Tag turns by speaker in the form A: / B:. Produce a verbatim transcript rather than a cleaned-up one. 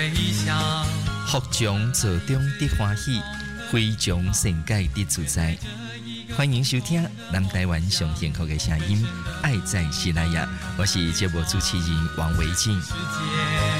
A: 飞翔。
B: 福将做中得欢喜，非将善解得自在。欢迎收听南台湾上幸福的声音，爱在西拉雅，我是节目主持人王维静。